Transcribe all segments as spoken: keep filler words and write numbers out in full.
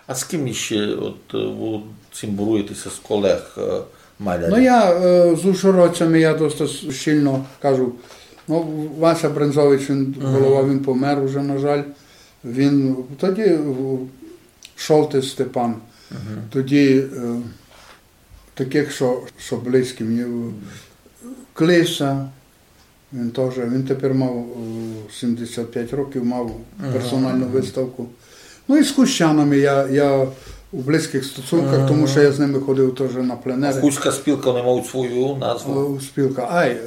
А з ким ще от, ви цимбуруєтеся з колег малярів? Ну я з ужгородцями я досить щільно кажу. Ну, Вася Брензович, він голова, він помер уже, на жаль. Він тоді Шолтис Степан. Uh-huh. Тоді таких, що, що близькі мені. Клиса, він теж, він тепер мав сімдесят п'ять років, мав персональну uh-huh. виставку. Ну і з хущанами я, я у близьких стосунках, uh-huh. тому що я з ними ходив теж на пленери. Хуська спілка, вони мають свою назву? Спілка, ай,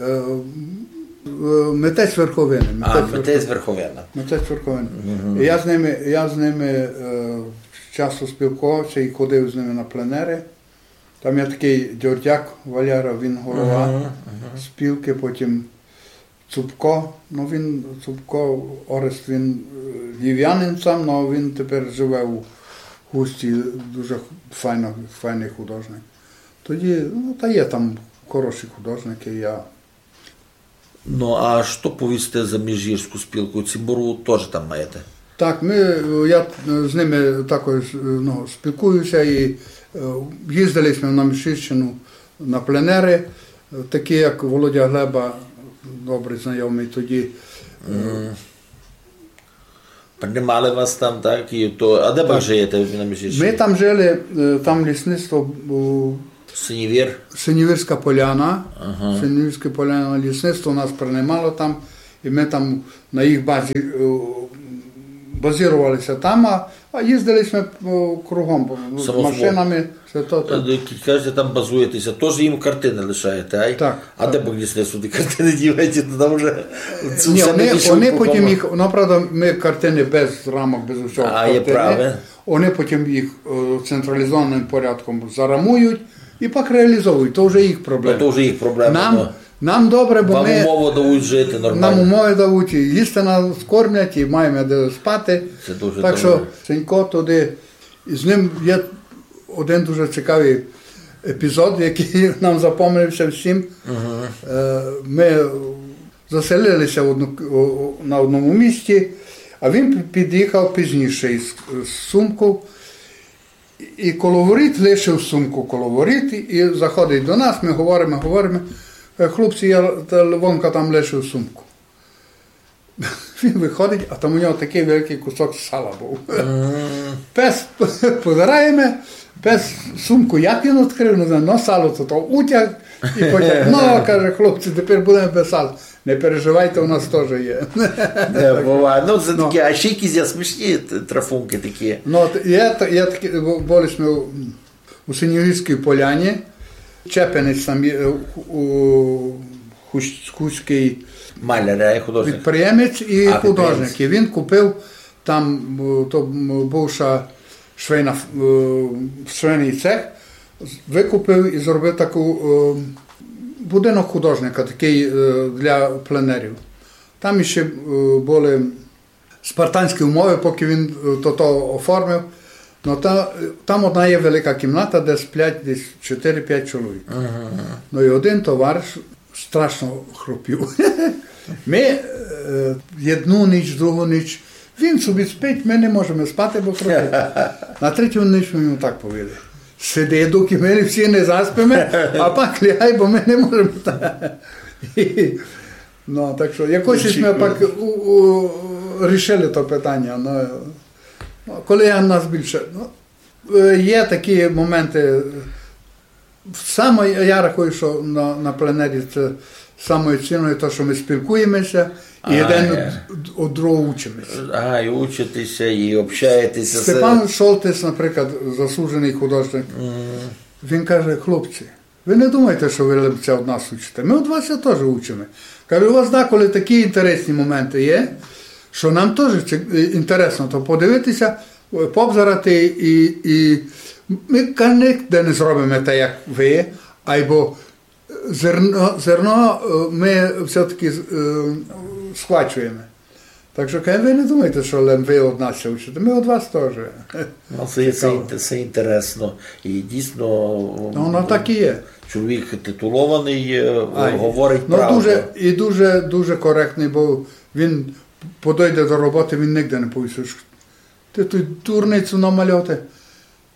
Митець Верховини. А, Митець Верховина. Митець Верховина. Uh-huh. Я з ними, я з ними е, часто спілкувався і ходив з ними на пленери. Там є такий Дьордяк Валяра, він голова uh-huh. Uh-huh. спілки, потім Цупко. Ну він, Цупко, Орест, він львів'янин сам, але він тепер живе у Хусті, дуже файно, файний художник. Тоді, ну, та є там хороші художники, я... Ну, а що повісти за Міжгірську спілку? Цимбуру теж там маєте? Так, ми, я з ними також ну, спілкуюся і їздили ми на Міжгірщину на пленери, такі як Володя Глеба, добрий знайомий тоді. Mm. Приймали вас там, так? І то, а де ви живете на Міжгірщині? Ми там жили, там лісництво... Синівір? Синівірська поляна. Ага. Синівірська поляна лісництво нас приймало там, і ми там на їх базі базувалися там, а, а їздили ми кругом, з машинами. Все то, так. Кажете, там базуєтеся, теж їм картини лишаєте, ай? Так. А де б лісництво, де картини діваєте, то там вже... Ні, вони, вони потім їх, ну, правда, ми картини без рамок, без усього а, картини, є праве. Вони потім їх централізованим порядком зарамують і пак реалізовують, то вже їх проблема. Ну, то вже їх проблема. Нам, ну. нам добре, бо Вам ми... умови дають жити нормально. Нам умови дають, і їсти нас кормлять, і маємо де спати. Це дуже так добре. що Сенько туди, і з ним є один дуже цікавий епізод, який нам запам'ятався всім. Uh-huh. Ми заселилися в одну, на одному місці, а він під'їхав пізніше із сумку. І коло воріт лишив сумку коло воріт і заходить до нас, ми говоримо, говоримо. Хлопці, я Левонка там лишив сумку. Він виходить, а там у нього такий великий кусок сала був. Mm. Пес позираємо, пес сумку як він відкрив, не знаю, но сало то, то утяг і потяг. Ну, каже, хлопці, тепер будемо без сала. Не переживайте, у нас теж є. Не, буває. Ну, це такі, а ще якісь є смішні трафунки такі. Ну, я, я такі, були ми у, у Синівірській поляні, Чепенець там є, у Хуський маляр, художник. Підприємець і а, художник. І він купив там, то бувша швейна, швейний цех, викупив і зробив таку будинок художника, такий для пленерів. Там ще були спартанські умови, поки він то оформив. Ну, та, там одна є велика кімната, де сплять десь чотири-п'ять чоловік. Ага. Ну і один товариш страшно хропів. Ми е, одну ніч, другу ніч, він собі спить, ми не можемо спати, бо хропить. На третю ніч ми йому так повели. Сиди, доки ми всі не заспимо, а пак лягай, бо ми не можемо. І, ну, так що, якось ми пак у, у, рішили то питання. Ну, коли я нас більше, ну, є такі моменти, саме я рахую, що на, на пленері це самою ціною те, що ми спілкуємося і а, один від другого учимося. А, і учитеся, і общаєтеся. Степан Шолтис, наприклад, заслужений художник, mm. він каже, хлопці, ви не думаєте, що ви це від нас учите? Ми від вас теж учимо. Каже, у вас деколи такі інтересні моменти є, що нам теж інтересно то подивитися, побзирати і, і ми ніде не зробимо те, як ви, або зерно, зерно ми все-таки схвачуємо. Так що, ви не думаєте, що ви від нас вчите, ми від вас теж. Ну, це, це, це інтересно. І дійсно, ну, воно так і є. Чоловік титулований, а, говорить ну, правду. Дуже, і дуже, дуже коректний, бо він подойде до роботи, він ніде не повісить. Ти тут дурницю намальоти.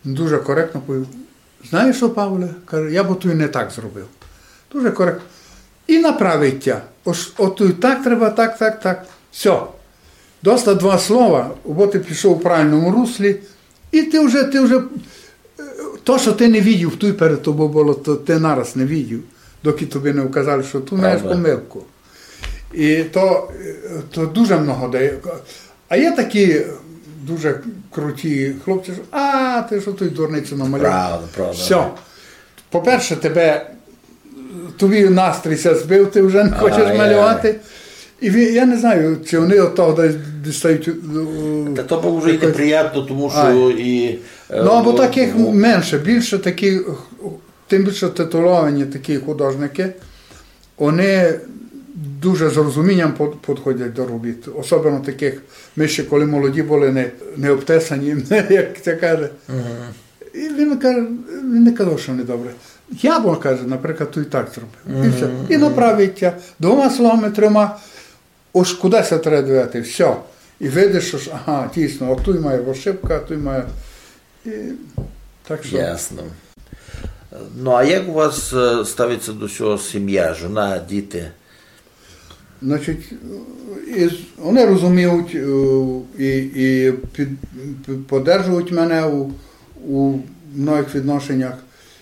дуже коректно повів. Знаєш що, Павле? Каже, я б той не так зробив. Дуже коректно. І направить тя. От той так треба, так, так, так. Все. Доста два слова, бо ти пішов у правильному руслі, і ти вже, ти вже, то, що ти не видів, той перед тобою було, то ти нараз не видів, доки тобі не вказали, що ти маєш помилку. І то, то дуже много дає. А є такі дуже круті хлопці, що а, ти що той дурницю намалював. Правда, правда. Все. По-перше, тебе, тобі настрій ся збив, ти вже не хочеш а, малювати. І я не знаю, чи вони от того дістають. Та то б вже і неприємно, тому що а. і... Ну, або таких менше, більше такі, тим більше титуловані такі художники, вони дуже з розумінням підходять до робіт. Особливо таких, ми ще коли молоді були, не, не обтесані, як це каже. Uh-huh. І він каже, він не казав, що не добре. Я б, каже, наприклад, то і так зробив. Uh-huh. І все. І направить тя двома словами, трьома, ось кудись треба дивити, все. І видиш, що, ага, дійсно, от той має ошибка, а той має... І... Так що... Ясно. Ну, а як у вас ставиться до цього сім'я, жона, діти? Значить, і вони розуміють і, і під, підтримують мене у, у многих відношеннях.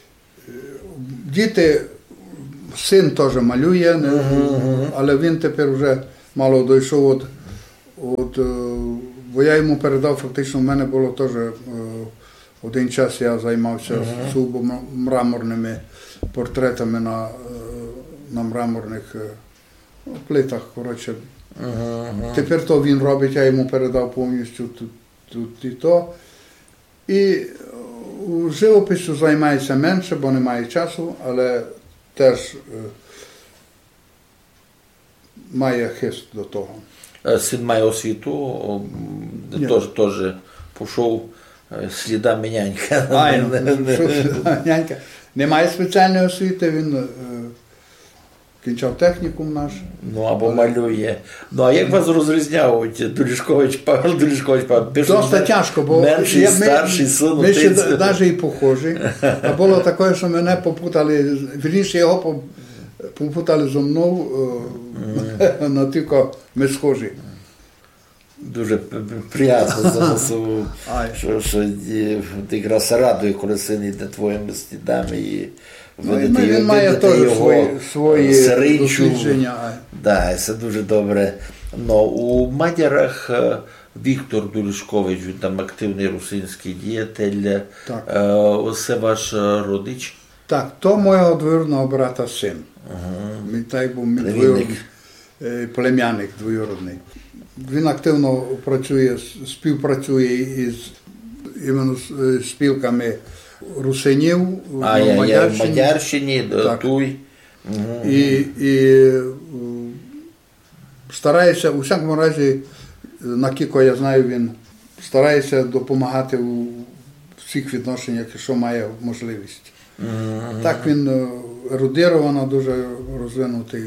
Діти, син теж малює, uh-huh. але він тепер вже мало дійшов від, від, бо я йому передав, фактично, в мене було теж один час я займався uh-huh. сугубо мраморними портретами на, на мраморних плитах, коротше. Uh-huh. Тепер то він робить, я йому передав повністю тут, тут і то. І у живопису займається менше, бо немає часу, але теж е, має хист до того. Син має освіту, теж, теж пішов слідами нянька. Айно, нянька. Немає спеціальної освіти, він е, кінчав технікум наш. Ну, або але... малює. Ну, а як вас розрізняють? Дулішкович, Павел Дулішкович, Павел? Доста тяжко, бо менший, я, старший, син, ми ще навіть і похожі. А було таке, що мене попутали, вірніше його попутали зо мною, mm. но тільки ми схожі. Дуже приємно заносив, що, що ти якраз радує, коли син йде твоїми слідами і видати, ну, він має теж свої, свої дослідження. Да, це дуже добре. Но у Мадярах Віктор Дулішкович, він там активний русинський діятель. Так. Це ваш родич? Так, то мого двоюродного брата син. Ага. Він так був мій двоюродний, племянник двоюродний. Він активно працює, співпрацює із іменно спілками русинів а, в Мадярщині. Мадярщині, Туй. Угу. І, і старається, у всякому разі, на Кіко, я знаю, він старається допомагати у всіх відношеннях, що має можливість. Угу. Так він ерудировано, дуже розвинутий.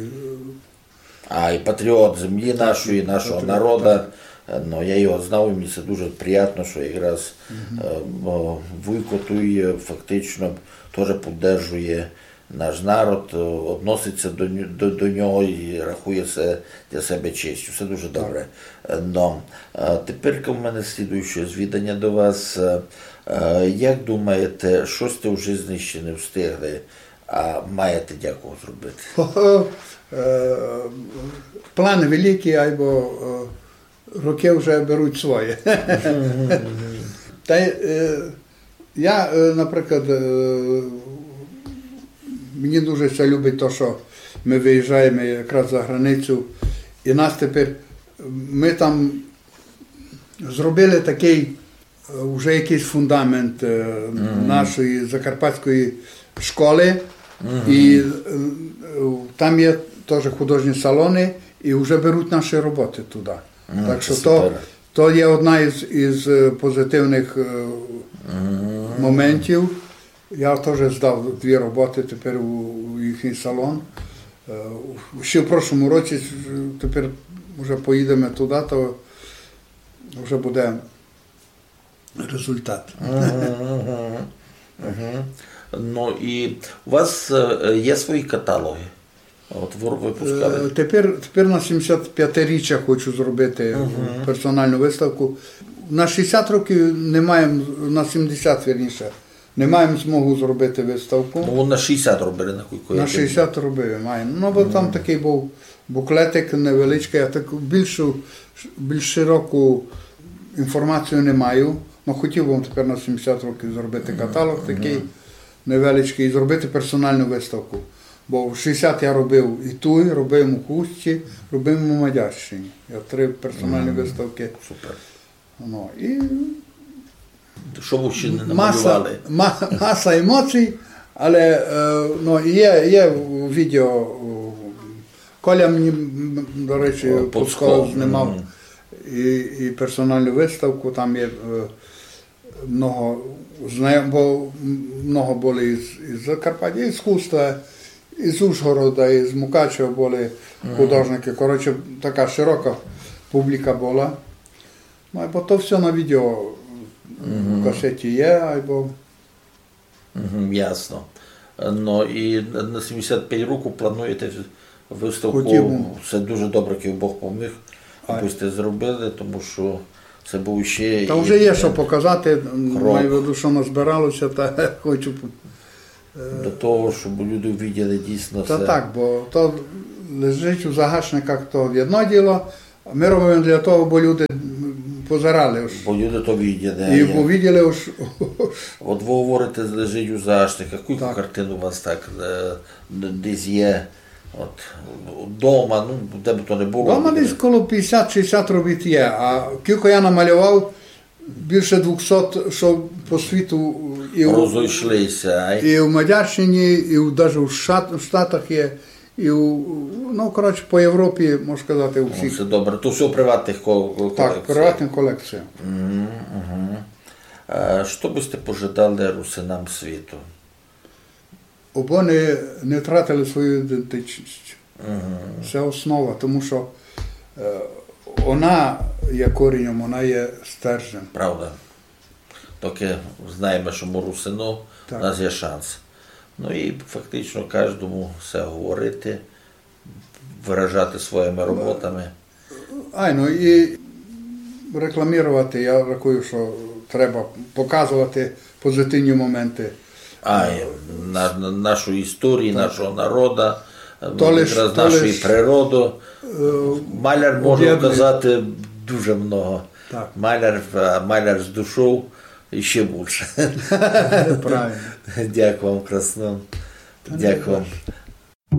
А і патріот землі нашої, нашого патріот, народу. Так. Ну, я його знав, і мені це дуже приємно, що якраз угу. Вуйко той фактично теж підтримує наш народ, відноситься до, до, до нього і рахує це для себе честю. Це дуже добре. Но тепер у мене слідуюче звідання до вас. Як думаєте, що сте в житті ще не встигли, а маєте дякую зробити? Плани великі, або роки вже беруть своє. Та я, наприклад, мені дуже це любить те, що ми виїжджаємо якраз за границю, і нас тепер, ми там зробили такий, вже якийсь фундамент mm-hmm. нашої закарпатської школи, mm-hmm. і там є теж художні салони, і вже беруть наші роботи туди. Mm-hmm. Так що то, то є одна із, із позитивних mm-hmm. моментів. Я теж здав дві роботи тепер у їхній салон. Ще в прошлому році тепер вже поїдемо туди, то вже буде результат. Угу. Угу. Ну і у вас є свої каталоги? От ви випускали? Тепер, тепер на сімдесят п'ятиріччя хочу зробити uh-huh. персональну виставку. На шістдесят років не маємо, на сімдесят вірніше, не маємо змогу зробити виставку. Ну, на шістдесят робили, на кілька? На шістдесят робили, маємо. Ну, бо uh-huh. там такий був буклетик невеличкий, я таку більшу, більш широку інформацію не маю. Ну, хотів би тепер на сімдесят років зробити каталог uh-huh. такий невеличкий і зробити персональну виставку. Бо в шістдесят я робив і Туй, робив у Хустці, робив у Мадярщині. Я три персональні mm, виставки. Супер. Ну, і що ви ще не намалювали? Маса, маса емоцій, але ну, є, є відео. Коля мені, до речі, Пусков знімав mm. і, і персональну виставку, там є много, бо много були із, із Закарпаття, із Хуста, із Ужгорода, із Мукачева були художники. Коротше, така широка публіка була. Ну, або то все на відео в касеті є, або... Ясно. Ну, і на сімдесят п'ять років плануєте виставку. Хотів. Це дуже добре, як Бог поміг, аби сте зробили, тому що це був ще... Та вже є що показати, маю в виду, що назбиралося, та хочу... До того, щоб люди бачили дійсно Та це. так, бо то лежить у загашниках, то одне діло, ми робимо для того, бо люди позирали. Бо люди то бачили. І побачили уж. От ви говорите, лежить у загашниках. Яку картину у вас так десь є? От, вдома, ну, де б то не було. Вдома десь коло п'ятдесят-шістдесят робіт є, а кілько я намалював, більше двохсот, що по світу і розійшлися. І в Мадярщині, і навіть в Штатах є, і у, ну, коротше, по Європі, можна сказати, у всіх. Це добре. То все в приватних колекціях. Так, приватних колекціях. Угу, угу. А що би сте пожадали русинам світу? Бо вони не втратили свою ідентичність. Угу. Це основа, тому що е, вона є корінням, вона є стержнем. Правда. Тільки знаємо, що ми русино, у нас є шанс. Ну і фактично кожному все говорити, виражати своїми роботами. Ай, ну і рекламувати, я рахую, що треба показувати позитивні моменти. А, на, на нашу історію, так. Нашого народу, то лиш, якраз то нашу лиш, природу. Маляр може казати дуже много. Так. Маляр, маляр з душою і ще більше. Правильно. Дякую вам, красно. Дякую вам.